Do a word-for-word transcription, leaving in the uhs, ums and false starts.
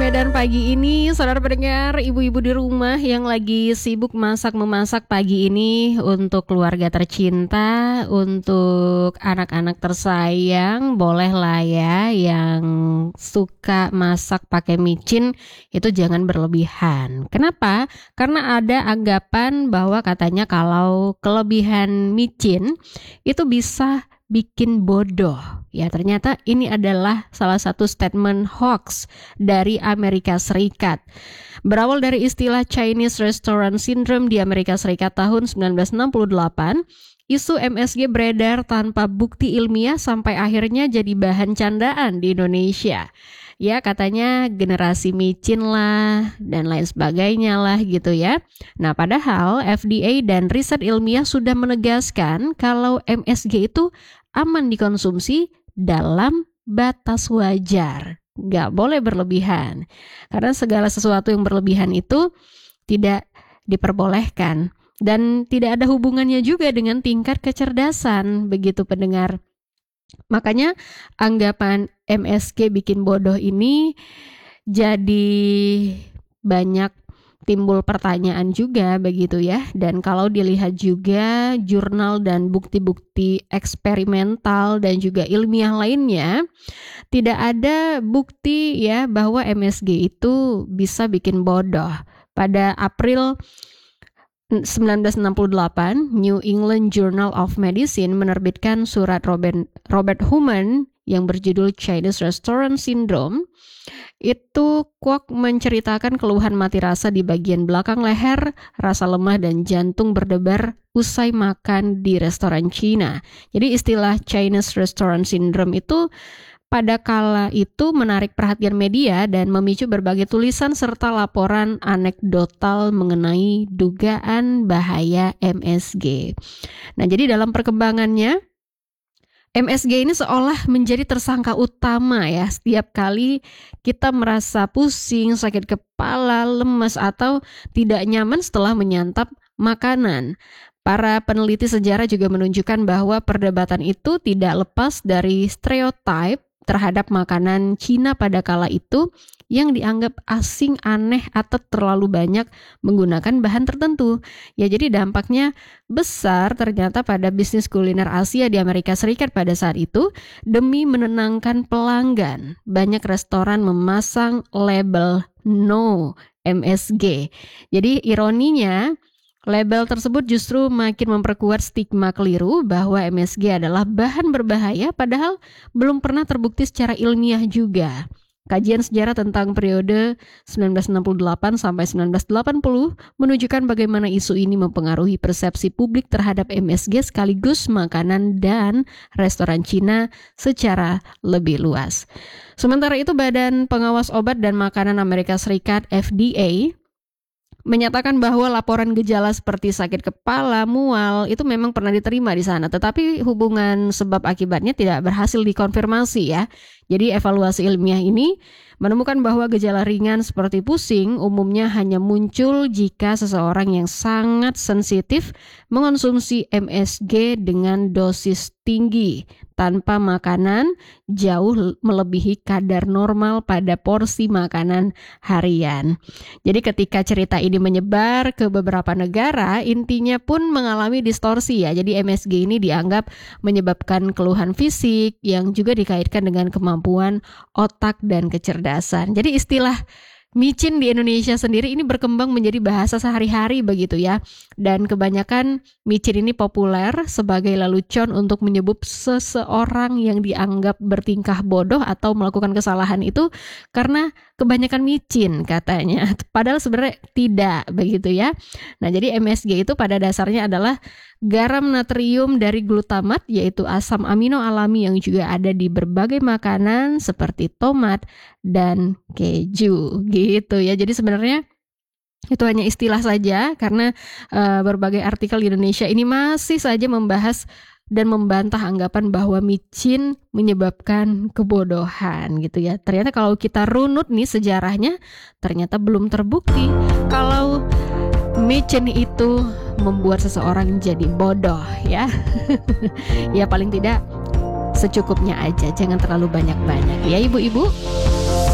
Medan pagi ini, saudara pendengar, ibu-ibu di rumah yang lagi sibuk masak-memasak pagi ini untuk keluarga tercinta, untuk anak-anak tersayang, bolehlah ya yang suka masak pakai micin itu jangan berlebihan. Kenapa? Karena ada anggapan bahwa katanya kalau kelebihan micin itu bisa bikin bodoh. Ya, ternyata ini adalah salah satu statement hoax dari Amerika Serikat. Berawal dari istilah Chinese Restaurant Syndrome di Amerika Serikat tahun sembilan belas enam puluh delapan, isu M S G beredar tanpa bukti ilmiah sampai akhirnya jadi bahan candaan di Indonesia. Ya, katanya generasi micin lah dan lain sebagainya lah gitu ya. Nah, padahal F D A dan riset ilmiah sudah menegaskan kalau M S G itu aman dikonsumsi dalam batas wajar. Gak boleh berlebihan. Karena segala sesuatu yang berlebihan itu tidak diperbolehkan. Dan tidak ada hubungannya juga dengan tingkat kecerdasan, begitu pendengar. Makanya anggapan M S G bikin bodoh ini jadi banyak timbul pertanyaan juga begitu ya. Dan kalau dilihat juga jurnal dan bukti-bukti eksperimental dan juga ilmiah lainnya, tidak ada bukti ya bahwa M S G itu bisa bikin bodoh. Pada April sembilan belas enam puluh delapan, New England Journal of Medicine menerbitkan surat Robert, Robert Human yang berjudul Chinese Restaurant Syndrome. Itu Kwok menceritakan keluhan mati rasa di bagian belakang leher, rasa lemah dan jantung berdebar usai makan di restoran Cina. Jadi istilah Chinese Restaurant Syndrome itu pada kala itu menarik perhatian media dan memicu berbagai tulisan serta laporan anekdotal mengenai dugaan bahaya M S G. Nah, jadi dalam perkembangannya M S G ini seolah menjadi tersangka utama ya setiap kali kita merasa pusing, sakit kepala, lemas atau tidak nyaman setelah menyantap makanan. Para peneliti sejarah juga menunjukkan bahwa perdebatan itu tidak lepas dari stereotip terhadap makanan Cina pada kala itu yang dianggap asing, aneh, atau terlalu banyak menggunakan bahan tertentu. Ya, jadi dampaknya besar ternyata pada bisnis kuliner Asia di Amerika Serikat pada saat itu. Demi menenangkan pelanggan, banyak restoran memasang label no M S G. Jadi ironinya, label tersebut justru makin memperkuat stigma keliru bahwa M S G adalah bahan berbahaya padahal belum pernah terbukti secara ilmiah juga. Kajian sejarah tentang periode sembilan belas enam puluh delapan sampai sembilan belas delapan puluh menunjukkan bagaimana isu ini mempengaruhi persepsi publik terhadap M S G sekaligus makanan dan restoran Cina secara lebih luas. Sementara itu, Badan Pengawas Obat dan Makanan Amerika Serikat F D A menyatakan bahwa laporan gejala seperti sakit kepala, mual itu memang pernah diterima di sana, tetapi hubungan sebab akibatnya tidak berhasil dikonfirmasi ya. Jadi evaluasi ilmiah ini menemukan bahwa gejala ringan seperti pusing umumnya hanya muncul jika seseorang yang sangat sensitif mengonsumsi M S G dengan dosis tinggi tanpa makanan jauh melebihi kadar normal pada porsi makanan harian. Jadi ketika cerita ini menyebar ke beberapa negara, intinya pun mengalami distorsi ya. Jadi M S G ini dianggap menyebabkan keluhan fisik yang juga dikaitkan dengan kemampuan otak dan kecerdasan. Jadi istilah micin di Indonesia sendiri ini berkembang menjadi bahasa sehari-hari begitu ya. Dan kebanyakan micin ini populer sebagai lelucon untuk menyebut seseorang yang dianggap bertingkah bodoh atau melakukan kesalahan itu karena kebanyakan micin katanya. Padahal sebenarnya tidak begitu ya. Nah, jadi M S G itu pada dasarnya adalah garam natrium dari glutamat, yaitu asam amino alami yang juga ada di berbagai makanan seperti tomat dan keju gitu ya. Jadi sebenarnya itu hanya istilah saja karena uh, berbagai artikel di Indonesia ini masih saja membahas dan membantah anggapan bahwa micin menyebabkan kebodohan gitu ya. Ternyata kalau kita runut nih sejarahnya, ternyata belum terbukti kalau micin itu membuat seseorang jadi bodoh ya. Ya paling tidak secukupnya aja, jangan terlalu banyak-banyak ya ibu-ibu.